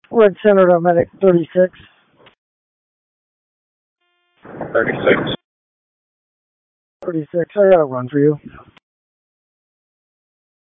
Red Center to Medic 36. 36. 36, I got a run for you.